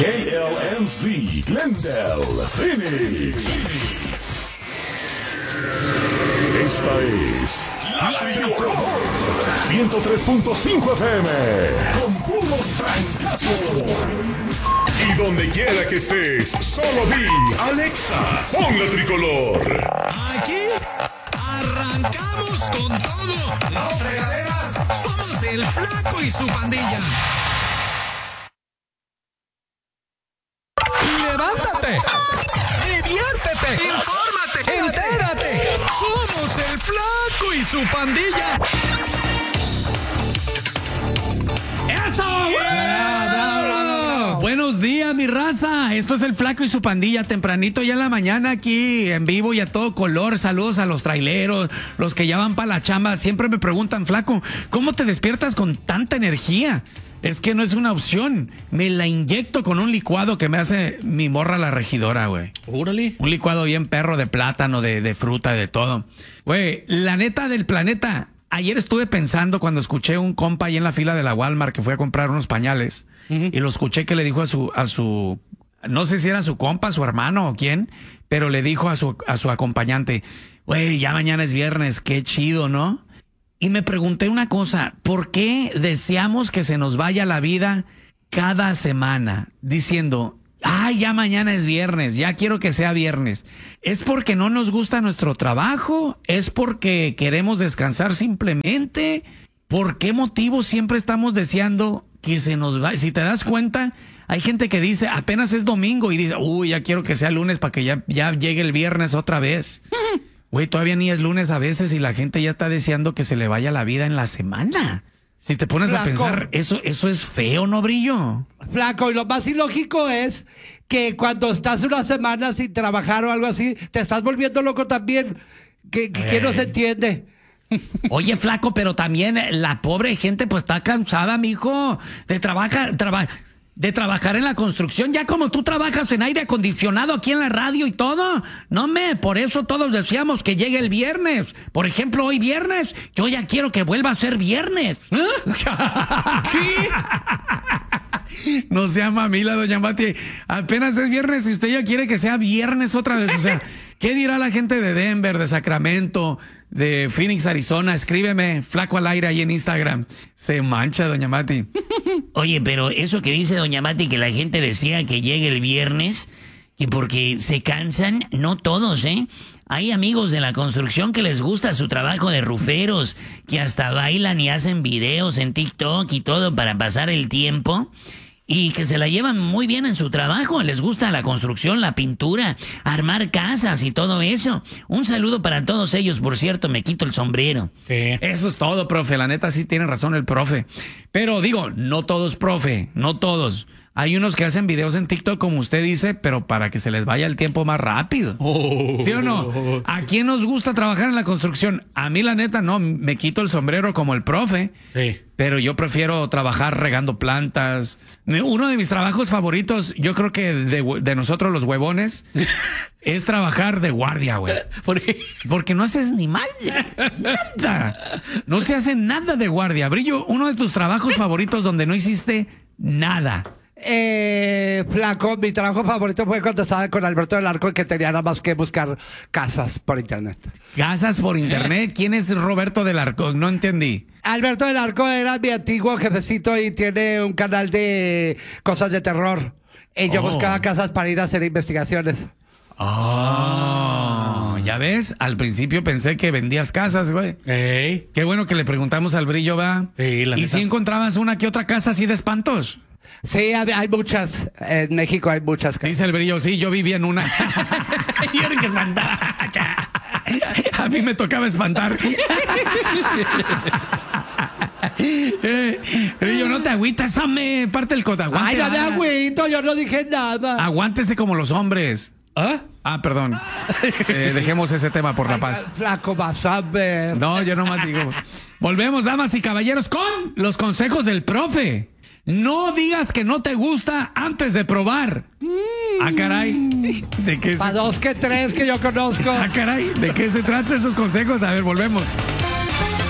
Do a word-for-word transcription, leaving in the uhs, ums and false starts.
K L M C, Glendale, Phoenix. Esta es La Tricolor ciento tres punto cinco F M con puros francazos. Y donde quiera que estés, solo di Alexa, pon La Tricolor. Aquí arrancamos con todo. Las fregaderas somos el Flaco y su pandilla. ¡Levántate! ¡Diviértete! ¡Infórmate! ¡Entérate! ¡Somos el Flaco y su pandilla! ¡Eso! ¡Bravo! Buenos días, mi raza. Esto es el Flaco y su pandilla. Tempranito ya en la mañana aquí en vivo y a todo color. Saludos a los traileros, los que ya van para la chamba. Siempre me preguntan, Flaco, ¿cómo te despiertas con tanta energía? Es que no es una opción. Me la inyecto con un licuado que me hace mi morra la regidora, güey. Órale. Un licuado bien perro de plátano, de, de fruta, de todo. Güey, la neta del planeta. Ayer estuve pensando cuando escuché un compa ahí en la fila de la Walmart que fue a comprar unos pañales. Uh-huh. Y lo escuché que le dijo a su, a su, no sé si era su compa, su hermano o quién, pero le dijo a su, a su acompañante, güey, ya mañana es viernes, qué chido, ¿no? Y me pregunté una cosa, ¿por qué deseamos que se nos vaya la vida cada semana diciendo, ay, ya mañana es viernes, ya quiero que sea viernes? ¿Es porque no nos gusta nuestro trabajo? ¿Es porque queremos descansar simplemente? ¿Por qué motivo siempre estamos deseando que se nos vaya? Si te das cuenta, hay gente que dice, apenas es domingo y dice, uy, ya quiero que sea lunes para que ya, ya llegue el viernes otra vez. Güey, todavía ni es lunes a veces y la gente ya está deseando que se le vaya la vida en la semana. Si te pones Flaco. a pensar, eso, eso es feo, ¿no, Brillo? Flaco, y lo más ilógico es que cuando estás una semana sin trabajar o algo así, te estás volviendo loco también. Que, que, eh. que no se entiende. Oye, Flaco, pero también la pobre gente pues está cansada, mijo, de trabajar, trabajar. De trabajar en la construcción, ya como tú trabajas en aire acondicionado aquí en la radio y todo. No me, por eso todos deseamos que llegue el viernes. Por ejemplo, hoy viernes, yo ya quiero que vuelva a ser viernes. ¿Qué? No sea mamila, doña Mati. Apenas es viernes y usted ya quiere que sea viernes otra vez. O sea, ¿qué dirá la gente de Denver, de Sacramento, de Phoenix, Arizona? Escríbeme, Flaco al aire ahí en Instagram. Se mancha, doña Mati. Oye, pero eso que dice doña Mati, que la gente desea que llegue el viernes, y porque se cansan, no todos, ¿eh? Hay amigos de la construcción que les gusta su trabajo de ruferos, que hasta bailan y hacen videos en TikTok y todo para pasar el tiempo. Y que se la llevan muy bien en su trabajo, les gusta la construcción, la pintura, armar casas y todo eso. Un saludo para todos ellos, por cierto, me quito el sombrero. Sí. Eso es todo, profe, la neta sí tiene razón el profe. Pero digo, no todos, profe, no todos. Hay unos que hacen videos en TikTok, como usted dice, pero para que se les vaya el tiempo más rápido. Oh, ¿sí o no? ¿A quién nos gusta trabajar en la construcción? A mí, la neta, no. Me quito el sombrero como el profe. Sí. Pero yo prefiero trabajar regando plantas. Uno de mis trabajos favoritos, yo creo que de, de nosotros los huevones, es trabajar de guardia, güey. ¿Por qué? Porque no haces ni mal. Nada. No se hace nada de guardia. Brillo, uno de tus trabajos favoritos donde no hiciste nada. Eh, Flaco, mi trabajo favorito fue cuando estaba con Alberto del Arco, que tenía nada más que buscar casas por internet. ¿Casas por internet? ¿Quién es Roberto del Arco? No entendí. Alberto del Arco era mi antiguo jefecito y tiene un canal de cosas de terror. Y yo oh. buscaba casas para ir a hacer investigaciones. Oh, ¿ya ves? Al principio pensé que vendías casas, güey. Hey. Qué bueno que le preguntamos al Brillo, ¿va? Hey, ¿y si encontrabas una que otra casa así de espantos? Sí, hay muchas. En México hay muchas. Dice el Brillo, sí, yo vivía en una. Yo era que espantaba. A mí me tocaba espantar. eh, Brillo, no te agüitas, ame, parte el coto. Ay, no me agüito, yo no dije nada. Aguántese como los hombres. ¿Ah? Ah, perdón. Eh, dejemos ese tema por la paz. Ay, Flaco, vas a ver. No, yo nomás digo. Volvemos, damas y caballeros, con los consejos del profe. No digas que no te gusta antes de probar. Mm. Ah, caray. ¿De qué se... Para dos que tres que yo conozco. Ah, caray. ¿De qué se trata esos consejos? A ver, volvemos.